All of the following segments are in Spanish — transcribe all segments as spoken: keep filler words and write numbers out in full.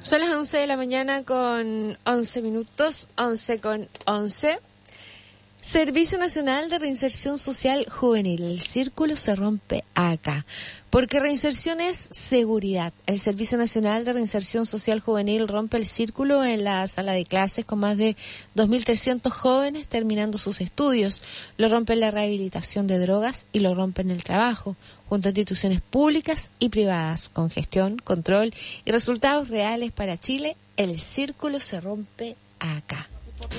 Son las once de la mañana con once minutos, once con once. Servicio Nacional de Reinserción Social Juvenil. El círculo se rompe acá. Porque reinserción es seguridad. El Servicio Nacional de Reinserción Social Juvenil rompe el círculo en la sala de clases con más de dos mil trescientos jóvenes terminando sus estudios. Lo rompe en la rehabilitación de drogas y lo rompe en el trabajo, junto a instituciones públicas y privadas, con gestión, control y resultados reales para Chile. El círculo se rompe acá.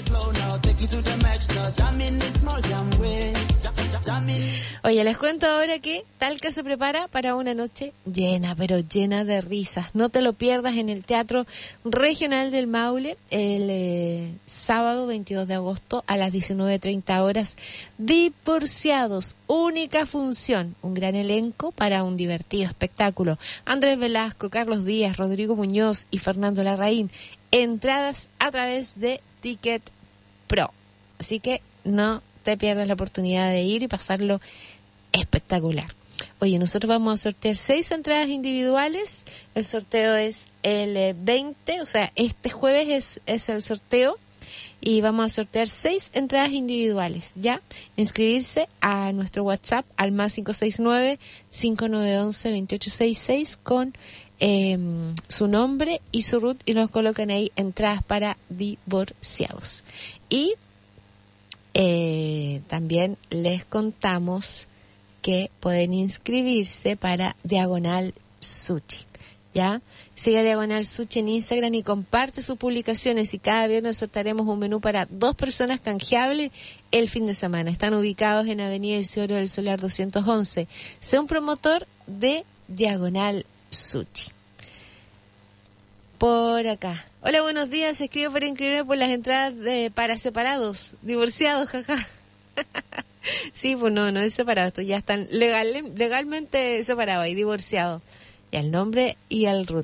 Oye, les cuento ahora que Talca se prepara para una noche llena, pero llena de risas. No te lo pierdas en el Teatro Regional del Maule el eh, sábado veintidós de agosto a las diecinueve treinta horas. Divorciados, única función, un gran elenco para un divertido espectáculo. Andrés Velasco, Carlos Díaz, Rodrigo Muñoz y Fernando Larraín. Entradas a través de Ticket Pro. Así que no te pierdas la oportunidad de ir y pasarlo espectacular. Oye, nosotros vamos a sortear seis entradas individuales. El sorteo es el veinte, o sea, este jueves es, es el sorteo. Y vamos a sortear seis entradas individuales, ¿ya? Inscribirse a nuestro WhatsApp al más cinco seis nueve, cinco nueve uno uno, dos ocho seis seis con eh, su nombre y su root y nos colocan ahí entradas para divorciados. Y eh, también les contamos que pueden inscribirse para Diagonal Sushi, ¿ya? Sigue Diagonal Sushi en Instagram y comparte sus publicaciones y cada viernes sortearemos un menú para dos personas canjeable el fin de semana. Están ubicados en Avenida Isidoro del Solar doscientos once. Sea un promotor de Diagonal Sushi. Por acá. Hola, buenos días. Escribo para inscribirme por las entradas de, para separados, divorciados, jaja. Sí, pues no, no es separado. Estos ya están legal, legalmente separados y divorciados. Y al nombre y al root.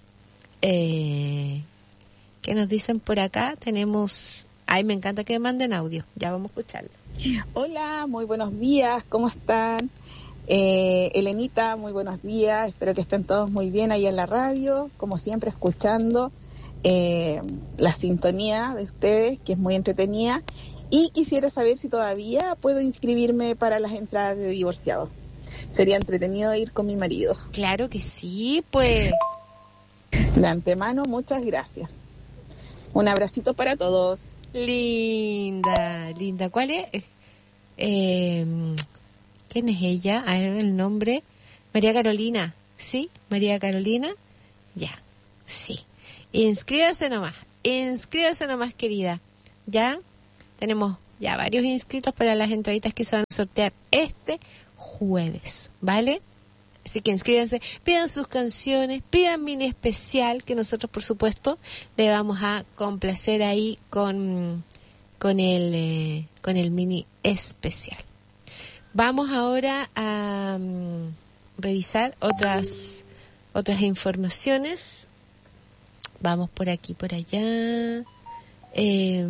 Eh, ¿Qué nos dicen por acá? Tenemos... Ay, me encanta que me manden audio. Ya vamos a escucharlo. Hola, muy buenos días. ¿Cómo están? Eh, Elenita, muy buenos días. Espero que estén todos muy bien ahí en la radio. Como siempre, escuchando eh, la sintonía de ustedes, que es muy entretenida. Y quisiera saber si todavía puedo inscribirme para las entradas de divorciados. Sería entretenido ir con mi marido. Claro que sí, pues. De antemano, muchas gracias. Un abracito para todos. Linda, linda. ¿Cuál es? Eh, ¿Quién es ella? A ver el nombre. María Carolina. ¿Sí? María Carolina. Ya, sí. Inscríbase nomás. Inscríbase nomás, querida. Ya tenemos ya varios inscritos para las entraditas que se van a sortear este jueves, ¿vale? Así que inscríbanse, pidan sus canciones, pidan mini especial, que nosotros por supuesto le vamos a complacer ahí con, con, el, eh, con el mini especial. Vamos ahora a um, revisar otras, otras informaciones. Vamos por aquí, por allá. Eh,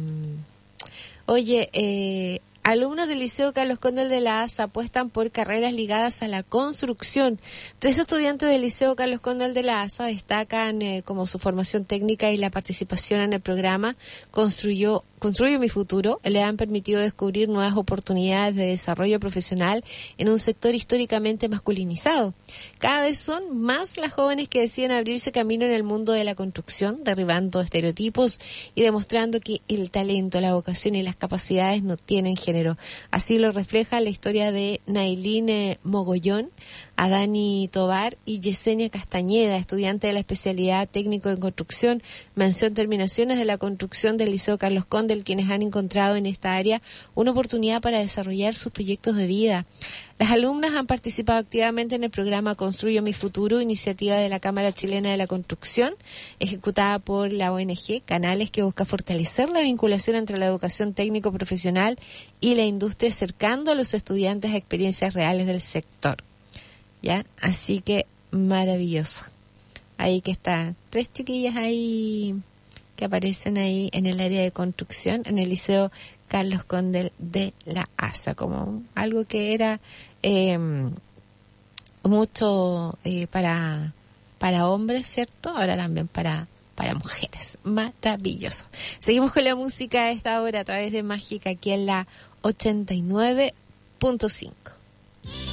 oye, eh... alumnos del Liceo Carlos Condel de la ASA apuestan por carreras ligadas a la construcción. Tres estudiantes del Liceo Carlos Condel de la ASA destacan eh, como su formación técnica y la participación en el programa Construyó, Construyo mi Futuro le han permitido descubrir nuevas oportunidades de desarrollo profesional en un sector históricamente masculinizado. Cada vez son más las jóvenes que deciden abrirse camino en el mundo de la construcción, derribando estereotipos y demostrando que el talento, la vocación y las capacidades no tienen género. Así lo refleja la historia de Nailín Mogollón, Adani Tobar y Yesenia Castañeda, estudiante de la especialidad técnico en construcción, mención terminaciones de la construcción del Liceo Carlos Condel, quienes han encontrado en esta área una oportunidad para desarrollar sus proyectos de vida. Las alumnas han participado activamente en el programa Construyo mi Futuro, iniciativa de la Cámara Chilena de la Construcción, ejecutada por la O N G Canales, que busca fortalecer la vinculación entre la educación técnico-profesional y la industria, acercando a los estudiantes a experiencias reales del sector. ¿Ya? Así que maravilloso. Ahí que está, tres chiquillas ahí que aparecen ahí en el área de construcción, en el Liceo Carlos Condel de la ASA, como algo que era eh, mucho eh, para para hombres, ¿cierto? Ahora también para, para mujeres. Maravilloso. Seguimos con la música a esta hora a través de Mágica aquí en la ochenta y nueve punto cinco.